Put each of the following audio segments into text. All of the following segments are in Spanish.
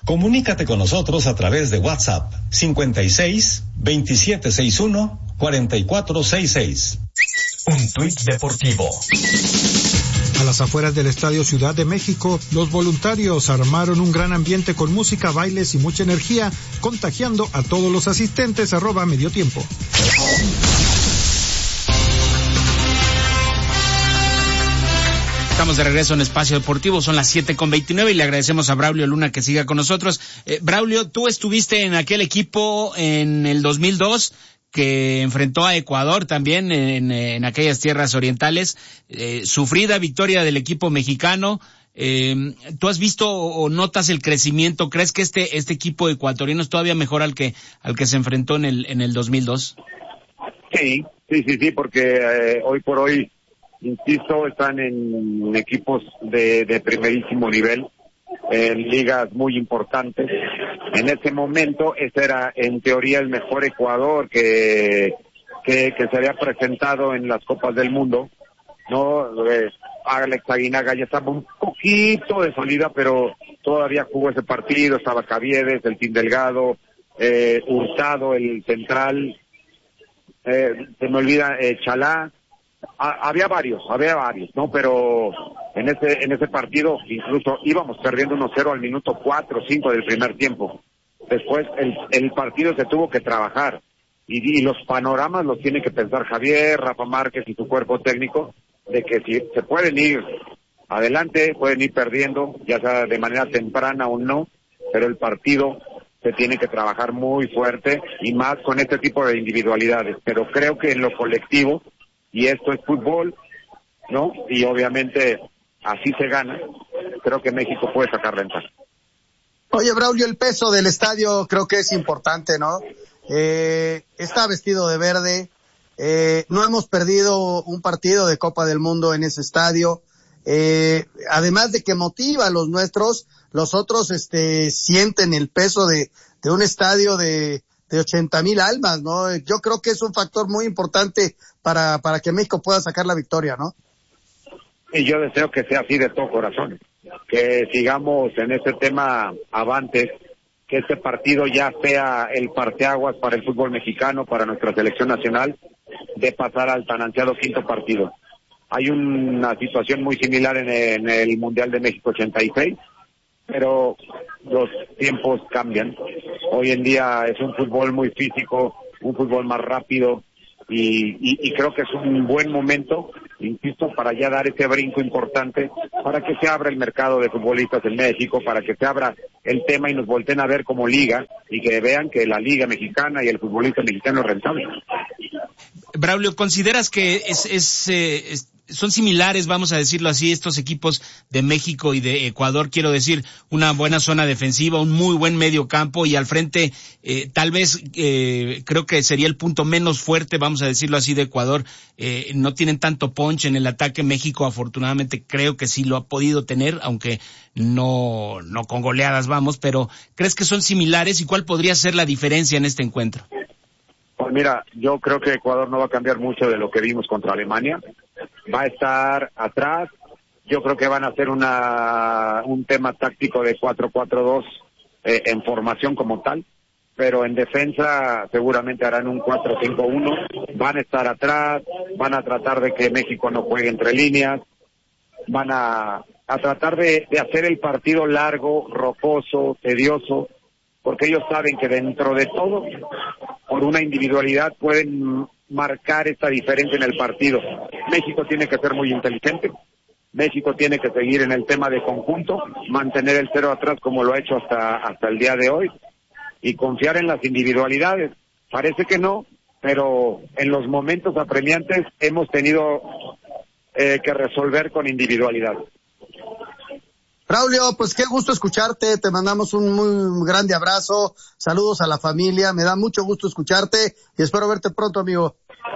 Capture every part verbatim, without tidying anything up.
Comunícate con nosotros a través de WhatsApp cincuenta y seis, veintisiete sesenta y uno, cuarenta y cuatro sesenta y seis. Un tuit deportivo. A las afueras del Estadio Ciudad de México, los voluntarios armaron un gran ambiente con música, bailes y mucha energía, contagiando a todos los asistentes. Arroba Medio Tiempo. Estamos de regreso en Espacio Deportivo, son las siete con veintinueve y le agradecemos a Braulio Luna que siga con nosotros. Eh, Braulio, tú estuviste en aquel equipo en el dos mil dos que enfrentó a Ecuador también en, en aquellas tierras orientales, eh, sufrida victoria del equipo mexicano. Eh, ¿Tú has visto o notas el crecimiento? ¿Crees que este este equipo ecuatoriano es todavía mejor al que al que se enfrentó en el en el dos mil dos? Sí, sí, sí, sí, porque eh, hoy por hoy, insisto, están en equipos de, de primerísimo nivel, en ligas muy importantes. En ese momento, ese era en teoría el mejor Ecuador que, que, que se había presentado en las Copas del Mundo, ¿no? Eh, Alex Aguinaga ya estaba un poquito de salida, pero todavía jugó ese partido, estaba Caviedes, el Team Delgado, eh, Hurtado, el central, eh, se me olvida, eh, Chalá. Ah, había varios, había varios, ¿no? Pero en ese en ese partido incluso íbamos perdiendo uno cero al minuto cuatro o cinco del primer tiempo. Después el, el partido se tuvo que trabajar y, y los panoramas los tiene que pensar Javier, Rafa Márquez y su cuerpo técnico, de que si se pueden ir adelante, pueden ir perdiendo, ya sea de manera temprana o no, pero el partido se tiene que trabajar muy fuerte y más con este tipo de individualidades. Pero creo que en lo colectivo, y esto es fútbol, ¿no? Y obviamente así se gana, creo que México puede sacar ventaja. Oye, Braulio, el peso del estadio creo que es importante, ¿no? Eh, está vestido de verde, eh, no hemos perdido un partido de Copa del Mundo en ese estadio, eh, además de que motiva a los nuestros, los otros este sienten el peso de, de un estadio de de ochenta mil almas, ¿no? Yo creo que es un factor muy importante para para que México pueda sacar la victoria, ¿no? Y yo deseo que sea así de todo corazón, que sigamos en este tema avantes, que este partido ya sea el parteaguas para el fútbol mexicano, para nuestra selección nacional, de pasar al tan ansiado quinto partido. Hay una situación muy similar en el, en el Mundial de México ochenta y seis, pero los tiempos cambian. Hoy en día es un fútbol muy físico, un fútbol más rápido, y, y, y creo que es un buen momento, insisto, para ya dar ese brinco importante, para que se abra el mercado de futbolistas en México, para que se abra el tema y nos volteen a ver como liga, y que vean que la liga mexicana y el futbolista mexicano es rentable. Braulio, ¿consideras que es, es, eh, es son similares, vamos a decirlo así, estos equipos de México y de Ecuador? Quiero decir, una buena zona defensiva, un muy buen medio campo, y al frente eh, tal vez eh, creo que sería el punto menos fuerte, vamos a decirlo así, de Ecuador. Eh, no tienen tanto punch en el ataque. México afortunadamente creo que sí lo ha podido tener, aunque no no con goleadas, vamos, pero ¿crees que son similares y cuál podría ser la diferencia en este encuentro? Pues mira, yo creo que Ecuador no va a cambiar mucho de lo que vimos contra Alemania. Va a estar atrás. Yo creo que van a hacer una un tema táctico de cuatro cuatro dos eh, en formación como tal, pero en defensa seguramente harán un cuatro cinco uno. Van a estar atrás, van a tratar de que México no juegue entre líneas, van a, a tratar de, de hacer el partido largo, rocoso, tedioso, porque ellos saben que dentro de todo, por una individualidad, pueden marcar esta diferencia en el partido. México tiene que ser muy inteligente, México tiene que seguir en el tema de conjunto, mantener el cero atrás como lo ha hecho hasta hasta el día de hoy, y confiar en las individualidades. Parece que no, pero en los momentos apremiantes hemos tenido eh, que resolver con individualidad. Braulio, pues qué gusto escucharte, te mandamos un muy grande abrazo, saludos a la familia, me da mucho gusto escucharte y espero verte pronto, amigo.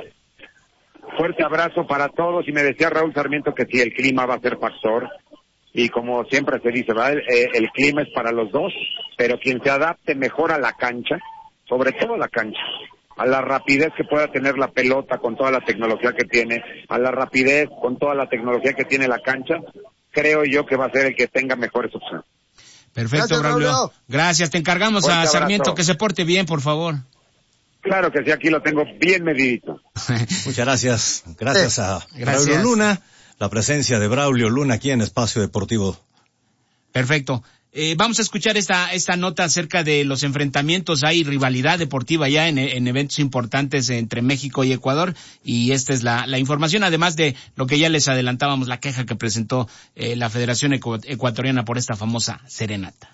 Fuerte abrazo para todos, y me decía Raúl Sarmiento que sí, el clima va a ser factor, y como siempre se dice, ¿verdad? Eh, el clima es para los dos, pero quien se adapte mejor a la cancha, sobre todo a la cancha, a la rapidez que pueda tener la pelota con toda la tecnología que tiene, a la rapidez con toda la tecnología que tiene la cancha, creo yo que va a ser el que tenga mejores opciones. Perfecto, Gracias, Braulio. Braulio. Gracias, te encargamos Fuerte a Sarmiento abrazo. que se porte bien, por favor. Claro que sí, aquí lo tengo bien medidito. Muchas gracias. Gracias a Gracias. Braulio Luna. La presencia de Braulio Luna aquí en Espacio Deportivo. Perfecto. Eh, vamos a escuchar esta esta nota acerca de los enfrentamientos. Hay rivalidad deportiva ya en, en eventos importantes entre México y Ecuador, y esta es la, la información, además de lo que ya les adelantábamos, la queja que presentó eh, la Federación Ecu- Ecuatoriana por esta famosa serenata.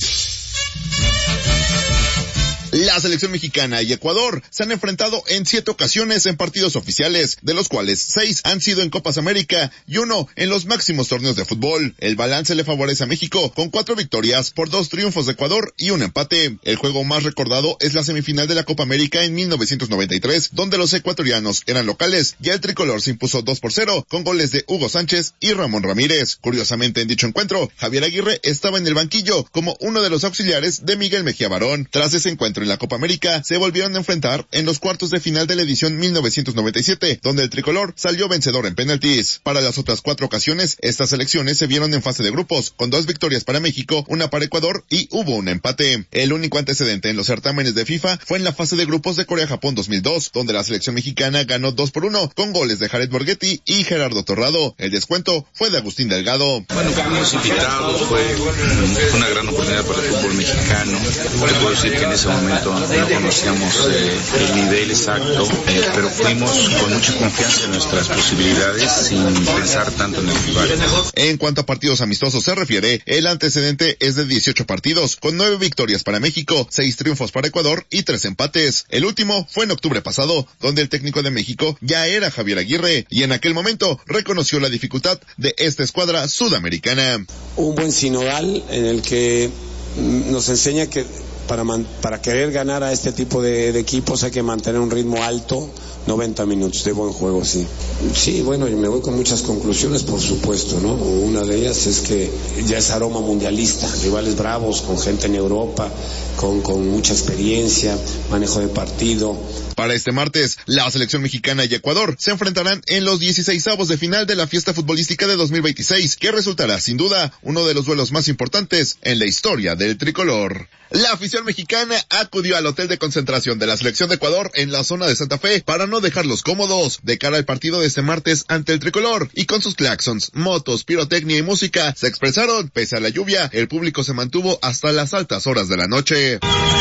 La selección mexicana y Ecuador se han enfrentado en siete ocasiones en partidos oficiales, de los cuales seis han sido en Copas América y uno en los máximos torneos de fútbol. El balance le favorece a México, con cuatro victorias por dos triunfos de Ecuador y un empate. El juego más recordado es la semifinal de la Copa América en mil novecientos noventa y tres, donde los ecuatorianos eran locales y el tricolor se impuso dos por cero, con goles de Hugo Sánchez y Ramón Ramírez. Curiosamente, en dicho encuentro, Javier Aguirre estaba en el banquillo como uno de los auxiliares de Miguel Mejía Barón. Tras ese encuentro en la Copa América, se volvieron a enfrentar en los cuartos de final de la edición mil novecientos noventa y siete, donde el tricolor salió vencedor en penaltis. Para las otras cuatro ocasiones, estas selecciones se vieron en fase de grupos, con dos victorias para México, una para Ecuador y hubo un empate. El único antecedente en los certámenes de FIFA fue en la fase de grupos de Corea-Japón dos mil dos, donde la selección mexicana ganó dos por uno, con goles de Jared Borghetti y Gerardo Torrado. El descuento fue de Agustín Delgado. Bueno, fuimos invitados, fue una gran oportunidad para el fútbol mexicano. Te puedo decir que en ese momento no conocíamos eh, el nivel exacto, eh, pero fuimos con mucha confianza en nuestras posibilidades sin pensar tanto en el rival. En cuanto a partidos amistosos se refiere, el antecedente es de dieciocho partidos, con nueve victorias para México, seis triunfos para Ecuador y tres empates. El último fue en octubre pasado, donde el técnico de México ya era Javier Aguirre, y en aquel momento reconoció la dificultad de esta escuadra sudamericana. Un buen sinodal en el que nos enseña que para, man, para querer ganar a este tipo de, de equipos hay que mantener un ritmo alto, noventa minutos de buen juego, sí. Sí, bueno, yo me voy con muchas conclusiones, por supuesto, ¿no? Una de ellas es que ya es aroma mundialista, rivales bravos, con gente en Europa, con, con mucha experiencia, manejo de partido. Para este martes, la selección mexicana y Ecuador se enfrentarán en los dieciseisavos de final de la fiesta futbolística de dos mil veintiséis, que resultará sin duda uno de los duelos más importantes en la historia del tricolor. La afición mexicana acudió al hotel de concentración de la selección de Ecuador en la zona de Santa Fe para no dejarlos cómodos de cara al partido de este martes ante el tricolor, y con sus claxons, motos, pirotecnia y música se expresaron. Pese a la lluvia, el público se mantuvo hasta las altas horas de la noche.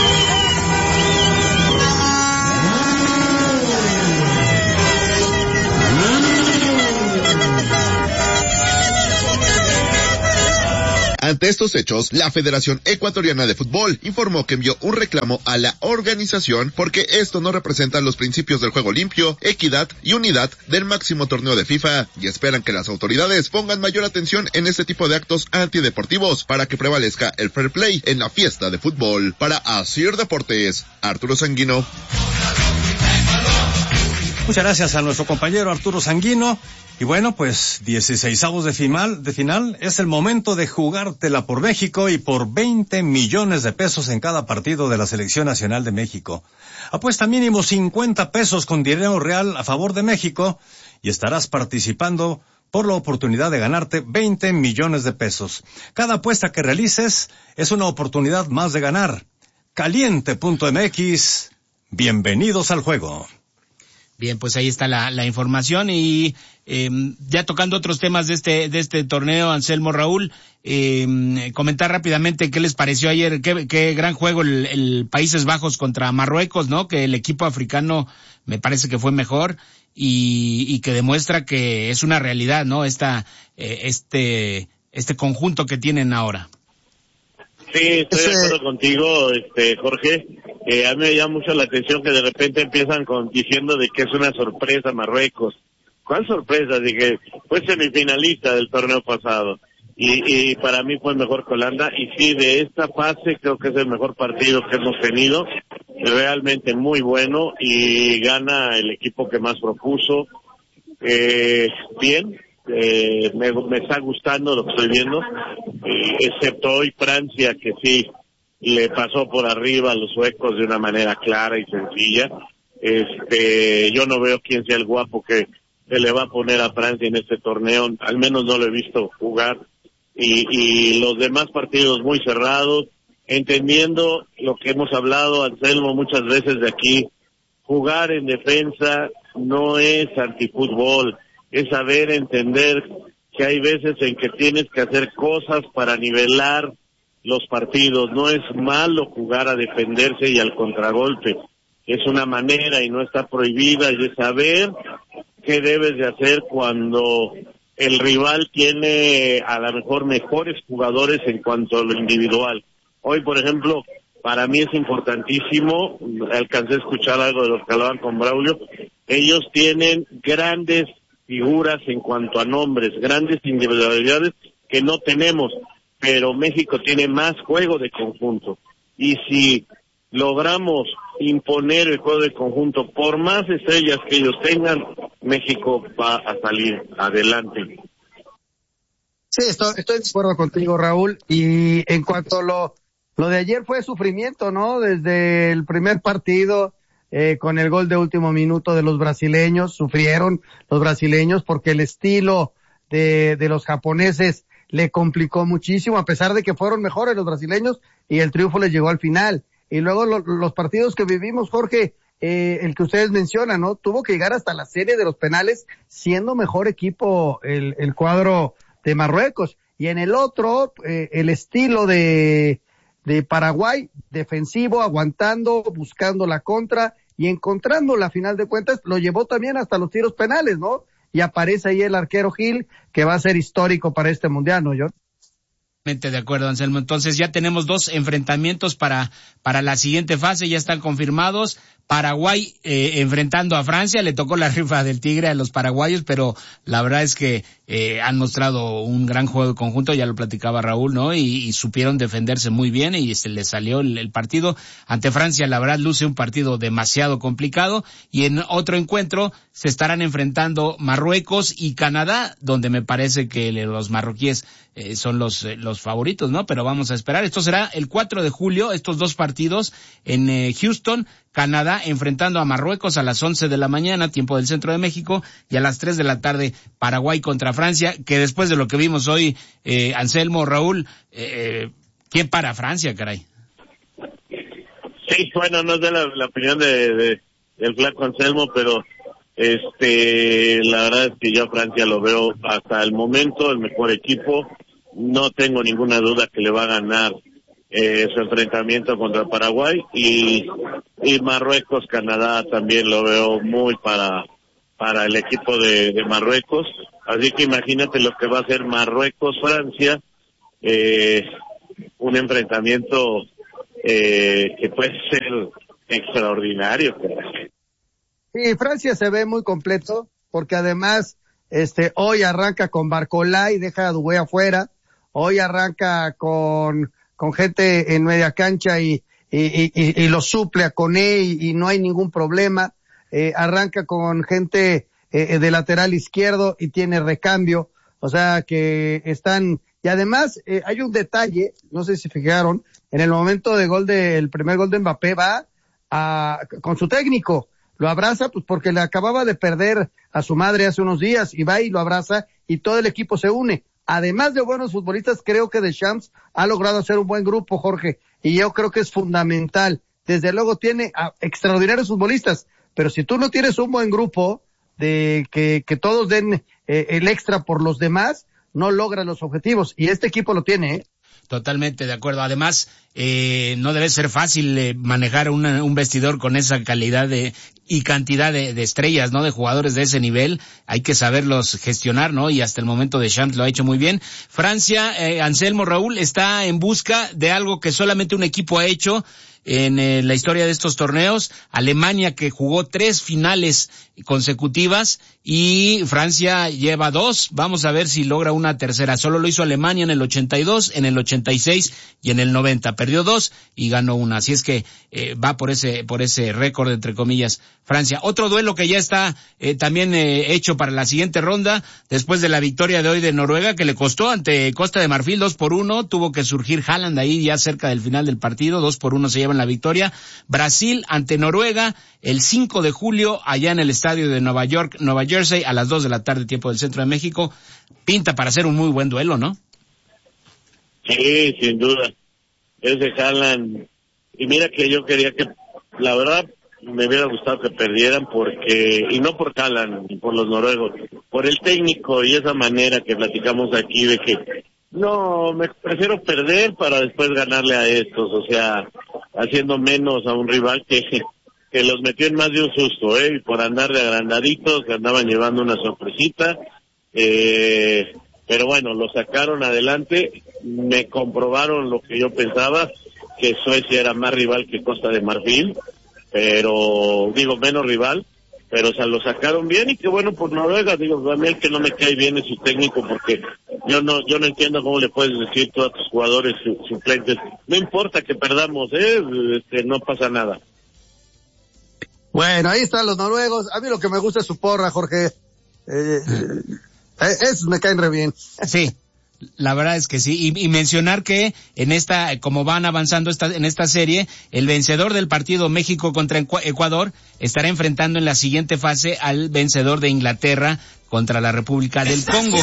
Ante estos hechos, la Federación Ecuatoriana de Fútbol informó que envió un reclamo a la organización porque esto no representa los principios del juego limpio, equidad y unidad del máximo torneo de FIFA, y esperan que las autoridades pongan mayor atención en este tipo de actos antideportivos para que prevalezca el fair play en la fiesta de fútbol. Para Asir Deportes, Arturo Sanguino. Muchas gracias a nuestro compañero Arturo Sanguino. Y bueno, pues dieciseisavos de final, de final es el momento de jugártela por México y por veinte millones de pesos en cada partido de la Selección Nacional de México. Apuesta mínimo cincuenta pesos con dinero real a favor de México y estarás participando por la oportunidad de ganarte veinte millones de pesos. Cada apuesta que realices es una oportunidad más de ganar. Caliente punto m x, bienvenidos al juego. Bien, pues ahí está la, la información y eh, ya tocando otros temas de este de este torneo, Anselmo, Raúl, eh, comentar rápidamente qué les pareció ayer, qué, qué gran juego el, el Países Bajos contra Marruecos, ¿no? Que el equipo africano me parece que fue mejor y, y que demuestra que es una realidad, ¿no? Esta eh, este este conjunto que tienen ahora. Sí, estoy de acuerdo contigo, este Jorge. Eh, a mí me llama mucho la atención que de repente empiezan con diciendo de que es una sorpresa Marruecos. ¿Cuál sorpresa? Dije, fue semifinalista del torneo pasado y, y para mí fue mejor que Holanda, y sí, de esta fase creo que es el mejor partido que hemos tenido, realmente muy bueno, y gana el equipo que más propuso. Eh, bien, eh, me, me está gustando lo que estoy viendo, eh, excepto hoy Francia, que sí le pasó por arriba a los suecos de una manera clara y sencilla. Este, yo no veo quién sea el guapo que se le va a poner a Francia en este torneo, al menos no lo he visto jugar. y, y los demás partidos muy cerrados, entendiendo lo que hemos hablado, Anselmo, muchas veces de aquí, jugar en defensa no es antifútbol, es saber entender que hay veces en que tienes que hacer cosas para nivelar los partidos. No es malo jugar a defenderse y al contragolpe, es una manera y no está prohibida, y es saber qué debes de hacer cuando el rival tiene a lo mejor mejores jugadores en cuanto a lo individual. Hoy, por ejemplo, para mí es importantísimo, alcancé a escuchar algo de los que hablaban con Braulio, ellos tienen grandes figuras en cuanto a nombres, grandes individualidades que no tenemos, pero México tiene más juego de conjunto. Y si logramos imponer el juego de conjunto, por más estrellas que ellos tengan, México va a salir adelante. Sí, estoy, estoy de acuerdo contigo, Raúl. Y en cuanto a lo, lo de ayer fue sufrimiento, ¿no? Desde el primer partido, eh, con el gol de último minuto de los brasileños, sufrieron los brasileños porque el estilo de, de los japoneses le complicó muchísimo, a pesar de que fueron mejores los brasileños y el triunfo les llegó al final. Y luego lo, los partidos que vivimos, Jorge, eh, el que ustedes mencionan, ¿no? Tuvo que llegar hasta la serie de los penales siendo mejor equipo el, el cuadro de Marruecos. Y en el otro, eh, el estilo de, de Paraguay, defensivo, aguantando, buscando la contra y encontrando la final de cuentas, lo llevó también hasta los tiros penales, ¿no? Y aparece ahí el arquero Gil, que va a ser histórico para este mundial, ¿no, John? De acuerdo, Anselmo. Entonces ya tenemos dos enfrentamientos para para la siguiente fase, ya están confirmados. Paraguay eh, enfrentando a Francia, le tocó la rifa del tigre a los paraguayos, pero la verdad es que eh, han mostrado un gran juego de conjunto, ya lo platicaba Raúl, ¿no? Y, y supieron defenderse muy bien y se les salió el, el partido. Ante Francia, la verdad, luce un partido demasiado complicado. Y en otro encuentro se estarán enfrentando Marruecos y Canadá, donde me parece que los marroquíes eh, son los eh, los favoritos, ¿no? Pero vamos a esperar. Esto será el cuatro de julio, estos dos partidos en eh, Houston. Canadá enfrentando a Marruecos a las once de la mañana, tiempo del centro de México, y a las tres de la tarde Paraguay contra Francia, que después de lo que vimos hoy, eh, Anselmo, Raúl, eh, ¿quién para Francia, caray? Sí, bueno, no sé la, la opinión de, de del flaco Anselmo, pero este, la verdad es que yo a Francia lo veo hasta el momento el mejor equipo. No tengo ninguna duda que le va a ganar Eh, su enfrentamiento contra Paraguay, y, y Marruecos, Canadá también lo veo muy para para el equipo de, de Marruecos, así que imagínate lo que va a ser Marruecos, Francia, eh, un enfrentamiento eh, que puede ser extraordinario. Sí, Francia se ve muy completo, porque además este hoy arranca con Barcola y deja a Dubé afuera, hoy arranca con con gente en media cancha y, y, y, y lo suple a Koné y, y no hay ningún problema. Eh, arranca con gente eh, de lateral izquierdo y tiene recambio. O sea que están, y además eh, hay un detalle, no sé si fijaron, en el momento de gol de, el primer gol de Mbappé va a, con su técnico, lo abraza pues porque le acababa de perder a su madre hace unos días y va y lo abraza y todo el equipo se une. Además de buenos futbolistas, creo que Deschamps ha logrado hacer un buen grupo, Jorge, y yo creo que es fundamental. Desde luego tiene a extraordinarios futbolistas, pero si tú no tienes un buen grupo de que, que todos den eh, el extra por los demás, no logran los objetivos, y este equipo lo tiene, ¿eh? Totalmente de acuerdo. Además, eh, no debe ser fácil eh, manejar una, un vestidor con esa calidad de y cantidad de, de estrellas, ¿no? De jugadores de ese nivel. Hay que saberlos gestionar, ¿no? Y hasta el momento Deschamps lo ha hecho muy bien. Francia, eh, Anselmo, Raúl, está en busca de algo que solamente un equipo ha hecho en eh, la historia de estos torneos. Alemania, que jugó tres finales consecutivas, y Francia lleva dos. Vamos a ver si logra una tercera. Solo lo hizo Alemania en el ochenta y dos, en el ochenta y seis y en el noventa. Perdió dos y ganó una. Así es que eh, va por ese por ese récord, entre comillas, Francia. Otro duelo que ya está eh, también eh, hecho para la siguiente ronda, después de la victoria de hoy de Noruega, que le costó ante Costa de Marfil dos por uno. Tuvo que surgir Haaland ahí ya cerca del final del partido. Dos por uno se llevan la victoria. Brasil ante Noruega el cinco de julio allá en el estadio de Nueva York, Nueva Jersey, a las dos de la tarde, tiempo del centro de México. Pinta para ser un muy buen duelo, ¿no? Sí, sin duda. Ese Haaland, y mira que yo quería que, la verdad, me hubiera gustado que perdieran porque, y no por Haaland, ni por los noruegos, por el técnico y esa manera que platicamos aquí de que, no, me prefiero perder para después ganarle a estos, o sea, haciendo menos a un rival que, que los metió en más de un susto, eh, y por andar de agrandaditos, que andaban llevando una sorpresita, eh, pero bueno, lo sacaron adelante, me comprobaron lo que yo pensaba, que Suecia era más rival que Costa de Marfil, pero, digo, menos rival, pero o sea, lo sacaron bien y qué bueno por Noruega, digo, a mí el que no me cae bien es su técnico porque yo no yo no entiendo cómo le puedes decir tú a tus jugadores suplentes, no importa que perdamos, eh, este, no pasa nada. Bueno, ahí están los noruegos, a mí lo que me gusta es su porra, Jorge, eh, eh, esos me caen re bien. Sí. La verdad es que sí, y, y mencionar que en esta, como van avanzando esta, en esta serie, el vencedor del partido México contra Ecuador estará enfrentando en la siguiente fase al vencedor de Inglaterra contra la República del Congo.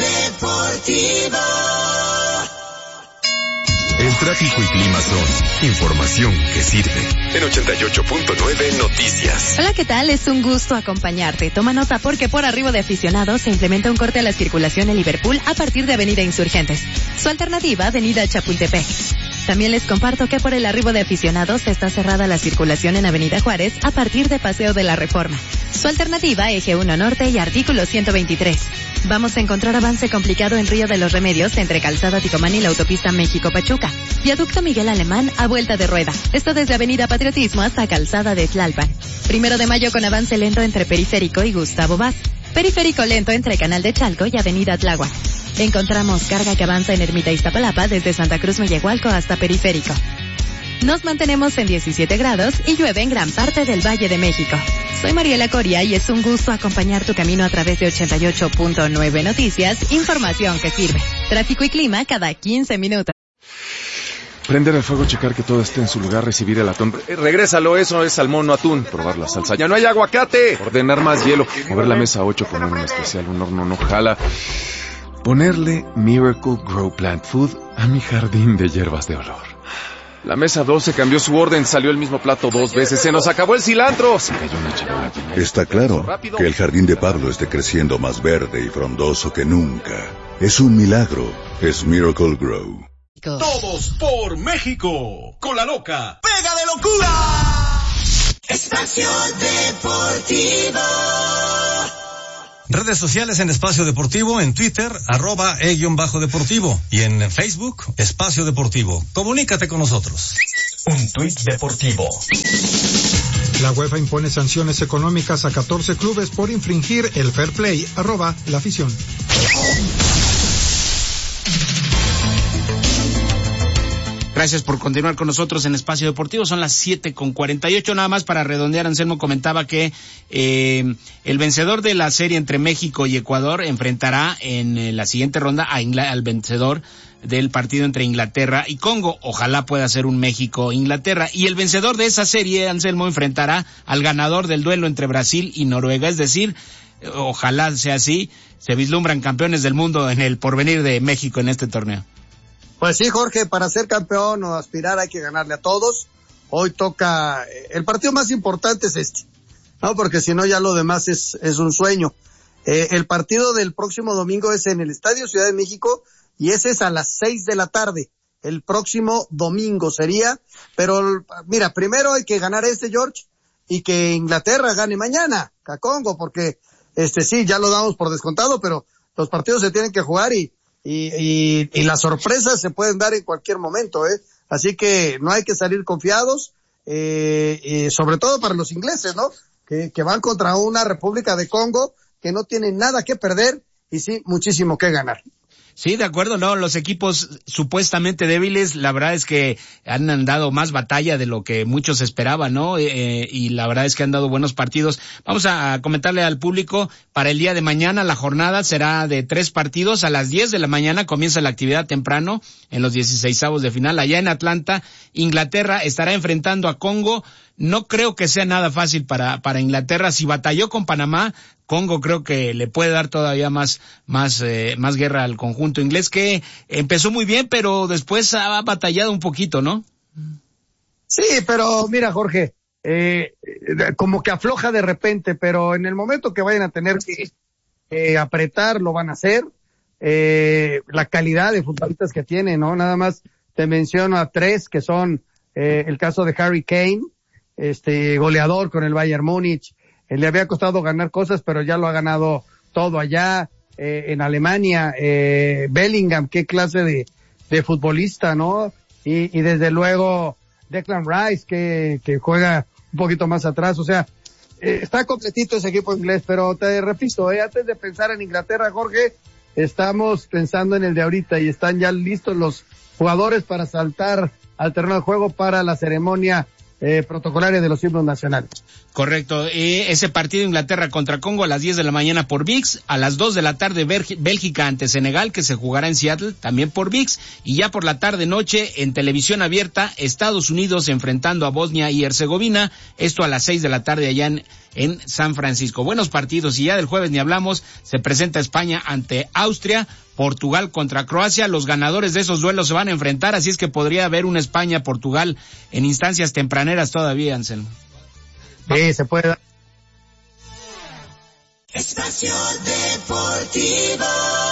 El tráfico y clima son información que sirve. En ochenta y ocho punto nueve Noticias. Hola, ¿qué tal? Es un gusto acompañarte. Toma nota porque por arribo de aficionados se implementa un corte a la circulación en Liverpool a partir de Avenida Insurgentes. Su alternativa, Avenida Chapultepec. También les comparto que por el arribo de aficionados está cerrada la circulación en Avenida Juárez a partir de Paseo de la Reforma. Su alternativa, Eje uno Norte y Artículo ciento veintitrés. Vamos a encontrar avance complicado en Río de los Remedios entre Calzada Ticomán y la autopista México-Pachuca. Viaducto Miguel Alemán a vuelta de rueda. Esto desde Avenida Patriotismo hasta Calzada de Tlalpan. Primero de mayo con avance lento entre Periférico y Gustavo Vaz. Periférico lento entre Canal de Chalco y Avenida Tláhuac. Encontramos carga que avanza en Ermita Iztapalapa desde Santa Cruz Mellehualco hasta Periférico. Nos mantenemos en diecisiete grados y llueve en gran parte del Valle de México. Soy Mariela Coria y es un gusto acompañar tu camino a través de ochenta y ocho punto nueve Noticias, información que sirve. Tráfico y clima cada quince minutos. Prender el fuego, checar que todo esté en su lugar, recibir el atún. Eh, regrésalo, eso es salmón, no atún. Probar la salsa. ¡Ya no hay aguacate! Ordenar más hielo. Mover la mesa ocho, poner un especial, un horno no jala. Ponerle Miracle Grow Plant Food a mi jardín de hierbas de olor. La mesa doce cambió su orden, salió el mismo plato dos veces. ¡Se nos acabó el cilantro! Se cayó una charola. Está claro que el jardín de Pablo esté creciendo más verde y frondoso que nunca. Es un milagro. Es Miracle Grow. Todos por México. Con la loca. ¡Pega de locura! Espacio Deportivo. Redes sociales en Espacio Deportivo, en Twitter, arroba e-deportivo y en Facebook, Espacio Deportivo. Comunícate con nosotros. Un tuit deportivo. La UEFA impone sanciones económicas a catorce clubes por infringir el fair play, arroba la afición. Gracias por continuar con nosotros en Espacio Deportivo. Son las siete con cuarenta y ocho. Nada más para redondear, Anselmo comentaba que eh, el vencedor de la serie entre México y Ecuador enfrentará en eh, la siguiente ronda a Ingl- al vencedor del partido entre Inglaterra y Congo. Ojalá pueda ser un México-Inglaterra. Y el vencedor de esa serie, Anselmo, enfrentará al ganador del duelo entre Brasil y Noruega. Es decir, ojalá sea así. Se vislumbran campeones del mundo en el porvenir de México en este torneo. Pues sí, Jorge, para ser campeón o aspirar hay que ganarle a todos. Hoy toca, el partido más importante es este, ¿no? Porque si no ya lo demás es, es un sueño. Eh, el partido del próximo domingo es en el Estadio Ciudad de México y ese es a las seis de la tarde. El próximo domingo sería, pero mira, primero hay que ganar este, George, y que Inglaterra gane mañana, a Congo, porque este sí, ya lo damos por descontado, pero los partidos se tienen que jugar y Y, y, y las sorpresas se pueden dar en cualquier momento, ¿eh? Así que no hay que salir confiados, eh, eh, sobre todo para los ingleses, ¿no? Que, que van contra una República de Congo que no tiene nada que perder y sí, muchísimo que ganar. Sí, de acuerdo, no, los equipos supuestamente débiles, la verdad es que han dado más batalla de lo que muchos esperaban, ¿no? Eh, y la verdad es que han dado buenos partidos. Vamos a comentarle al público, para el día de mañana la jornada será de tres partidos, a las diez de la mañana comienza la actividad temprano en los dieciseisavos de final, allá en Atlanta. Inglaterra estará enfrentando a Congo, no creo que sea nada fácil para, para Inglaterra. Si batalló con Panamá, Congo creo que le puede dar todavía más, más, eh, más guerra al conjunto inglés, que empezó muy bien, pero después ha batallado un poquito, ¿no? Sí, pero mira, Jorge, eh, como que afloja de repente, pero en el momento que vayan a tener que eh, apretar, lo van a hacer. Eh, la calidad de futbolistas que tienen, ¿no? Nada más te menciono a tres que son eh, el caso de Harry Kane, este goleador con el Bayern Múnich. Eh, le había costado ganar cosas, pero ya lo ha ganado todo allá. Eh, en Alemania, eh, Bellingham, qué clase de, de futbolista, ¿no? Y, y desde luego Declan Rice, que, que juega un poquito más atrás. O sea, eh, está completito ese equipo inglés, pero te repito, eh, antes de pensar en Inglaterra, Jorge, estamos pensando en el de ahorita y están ya listos los jugadores para saltar al terreno de juego para la ceremonia eh, protocolaria de los himnos nacionales. Correcto. Eh, ese partido Inglaterra contra Congo a las diez de la mañana por V I X, a las dos de la tarde Bélgica, Bélgica ante Senegal, que se jugará en Seattle, también por V I X, y ya por la tarde noche en televisión abierta, Estados Unidos enfrentando a Bosnia y Herzegovina, esto a las seis de la tarde allá en, en San Francisco. Buenos partidos, y ya del jueves ni hablamos, se presenta España ante Austria, Portugal contra Croacia, los ganadores de esos duelos se van a enfrentar, así es que podría haber una España-Portugal en instancias tempraneras todavía, Anselmo. Sí, se puede dar. Espacio Deportivo.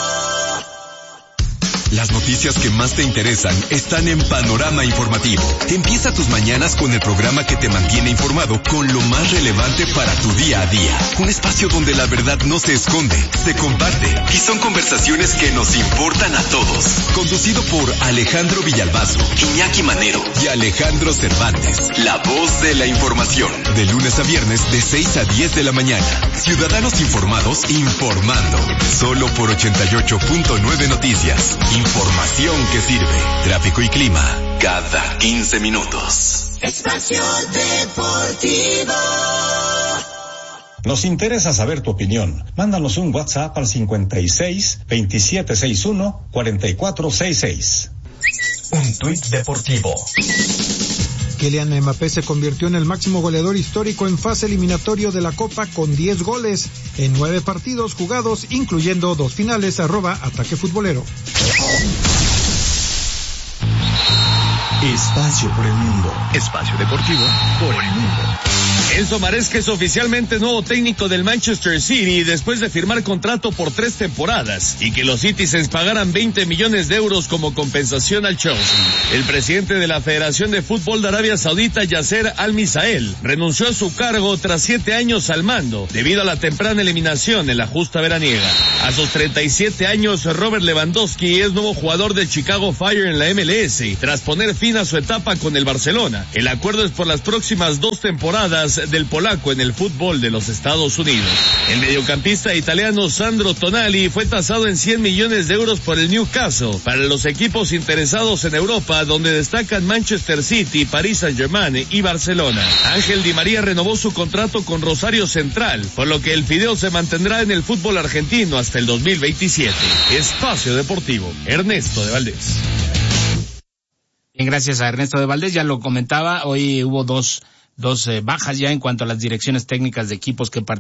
Las noticias que más te interesan están en Panorama Informativo. Empieza tus mañanas con el programa que te mantiene informado con lo más relevante para tu día a día. Un espacio donde la verdad no se esconde, se comparte y son conversaciones que nos importan a todos. Conducido por Alejandro Villalbazo, Iñaki Manero y Alejandro Cervantes. La voz de la información. De lunes a viernes de seis a diez de la mañana. Ciudadanos informados informando. Solo por ochenta y ocho punto nueve Noticias. Información que sirve. Tráfico y clima cada quince minutos. Espacio Deportivo. Nos interesa saber tu opinión. Mándanos un WhatsApp al cincuenta y seis, veintisiete sesenta y uno, cuarenta y cuatro sesenta y seis. Un tuit deportivo. Kylian Mbappé se convirtió en el máximo goleador histórico en fase eliminatorio de la Copa con diez goles en nueve partidos jugados, incluyendo dos finales. Arroba Ataque Futbolero. Espacio por el mundo. Espacio deportivo por el mundo. Enzo Maresca es oficialmente nuevo técnico del Manchester City después de firmar contrato por tres temporadas y que los Citizens pagaran veinte millones de euros como compensación al Chelsea. El presidente de la Federación de Fútbol de Arabia Saudita, Yasser Al-Misael, renunció a su cargo tras siete años al mando debido a la temprana eliminación en la justa veraniega. A sus treinta y siete años, Robert Lewandowski es nuevo jugador del Chicago Fire en la M L S tras poner fin a su etapa con el Barcelona. El acuerdo es por las próximas dos temporadas del polaco en el fútbol de los Estados Unidos. El mediocampista italiano Sandro Tonali fue tasado en cien millones de euros por el Newcastle para los equipos interesados en Europa, donde destacan Manchester City, Paris Saint-Germain y Barcelona. Ángel Di María renovó su contrato con Rosario Central, por lo que el Fideo se mantendrá en el fútbol argentino hasta el dos mil veintisiete. Espacio Deportivo, Ernesto de Valdés. Bien, gracias a Ernesto de Valdés, ya lo comentaba, hoy hubo dos dos eh, bajas ya en cuanto a las direcciones técnicas de equipos que participan